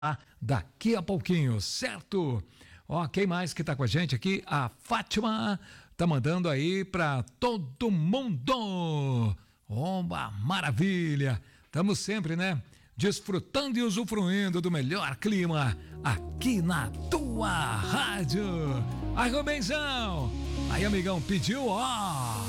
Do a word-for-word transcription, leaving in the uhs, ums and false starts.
daqui a pouquinho, certo? Ó, quem mais que tá com a gente aqui? A Fátima tá mandando aí pra todo mundo. Oba, maravilha! Estamos sempre, né? Desfrutando e usufruindo do melhor clima aqui na tua rádio. Aí, Rubenzão! Aí, amigão, pediu, ó!